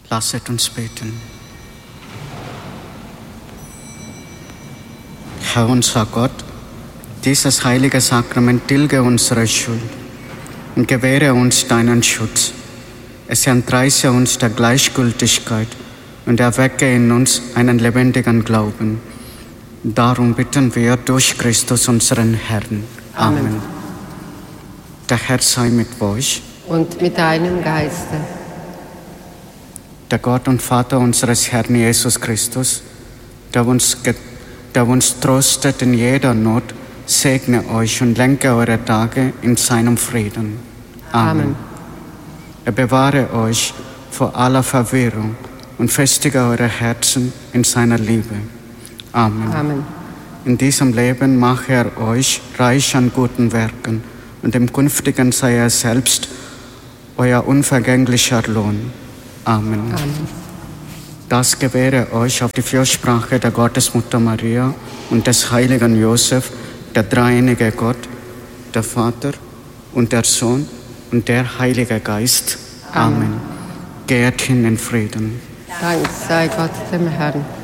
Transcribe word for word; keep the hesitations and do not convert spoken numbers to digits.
Lasset uns beten. Herr unser Gott, dieses heilige Sakrament tilge unsere Schuld und gewähre uns deinen Schutz. Es entreiße uns der Gleichgültigkeit und erwecke in uns einen lebendigen Glauben. Darum bitten wir durch Christus unseren Herrn. Amen. Amen. Der Herr sei mit euch. Und mit deinem Geiste. Der Gott und Vater unseres Herrn Jesus Christus, der uns, der uns tröstet in jeder Not, segne euch und lenke eure Tage in seinem Frieden. Amen. Amen. Er bewahre euch vor aller Verwirrung und festige eure Herzen in seiner Liebe. Amen. Amen. In diesem Leben mache er euch reich an guten Werken und im Künftigen sei er selbst euer unvergänglicher Lohn. Amen. Amen. Das gewähre euch auf die Fürsprache der Gottesmutter Maria und des heiligen Josef, der dreieinige Gott, der Vater und der Sohn und der Heilige Geist. Amen. Amen. Geht hin in Frieden. Dank sei Gott dem Herrn.